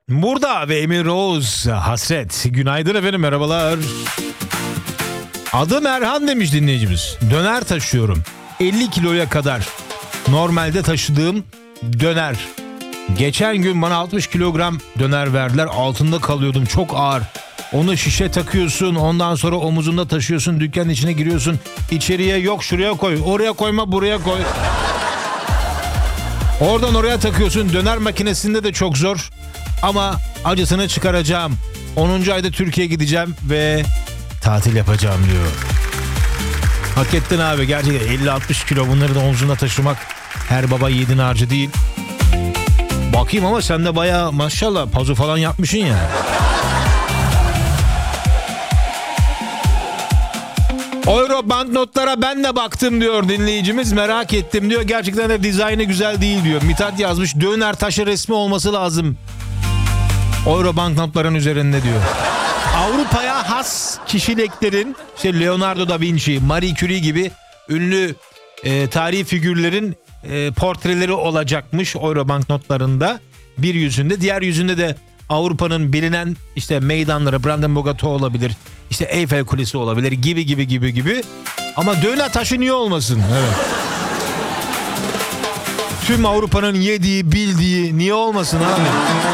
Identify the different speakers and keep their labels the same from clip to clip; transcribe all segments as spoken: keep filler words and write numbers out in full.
Speaker 1: Burada ve Emir Oğuz Hasret. Günaydın efendim, merhabalar. Adım Erhan demiş dinleyicimiz. Döner taşıyorum. elli kiloya kadar. Normalde taşıdığım döner. Geçen gün bana altmış kilogram döner verdiler. Altında kalıyordum, çok ağır. Onu şişe takıyorsun, ondan sonra omuzunda taşıyorsun, dükkanın içine giriyorsun. İçeriye yok şuraya koy, oraya koyma, buraya koy. Oradan oraya takıyorsun. Döner makinesinde de çok zor. Ama acısını çıkaracağım. onuncu ayda Türkiye'ye gideceğim ve tatil yapacağım diyor. Hak ettin abi, gerçekten elli altmış kilo bunları da omzuna taşımak her baba yiğidin harcı değil. Bakayım ama sen de bayağı maşallah pazu falan yapmışsın ya. Euro banknotlara ben de baktım diyor dinleyicimiz, merak ettim diyor. Gerçekten de dizaynı güzel değil diyor. Mithat yazmış, döner taşı resmi olması lazım Euro banknotların üzerinde diyor. Avrupa'ya has kişiliklerin, işte Leonardo da Vinci, Marie Curie gibi ünlü e, tarihi figürlerin e, portreleri olacakmış Euro banknotlarında, bir yüzünde. Diğer yüzünde de Avrupa'nın bilinen işte meydanları, Brandenburg Tor olabilir, işte Eyfel Kulesi olabilir gibi gibi gibi gibi. Ama döner taşı niye olmasın? Evet. Tüm Avrupa'nın yediği, bildiği niye olmasın abi?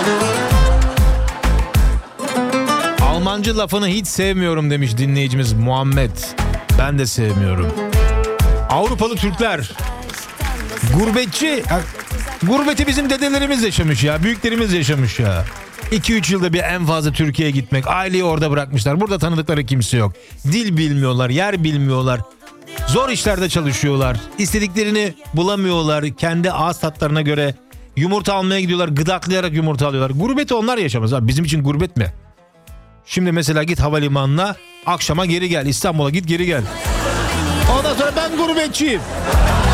Speaker 1: Almancı lafını hiç sevmiyorum demiş dinleyicimiz Muhammed. Ben de sevmiyorum. Avrupalı Türkler gurbetçi. Gurbeti bizim dedelerimiz yaşamış ya, büyüklerimiz yaşamış ya. iki üç yılda bir en fazla Türkiye'ye gitmek. Aileyi orada bırakmışlar. Burada tanıdıkları kimse yok. Dil bilmiyorlar, yer bilmiyorlar. Zor işlerde çalışıyorlar. İstediklerini bulamıyorlar. Kendi ağız tatlarına göre yumurta almaya gidiyorlar. Gıdaklayarak yumurta alıyorlar. Gurbeti onlar yaşamaz abi. Bizim için gurbet mi? Şimdi mesela git havalimanına, akşama geri gel. İstanbul'a git, geri gel. Ondan sonra ben gurbetçiyim.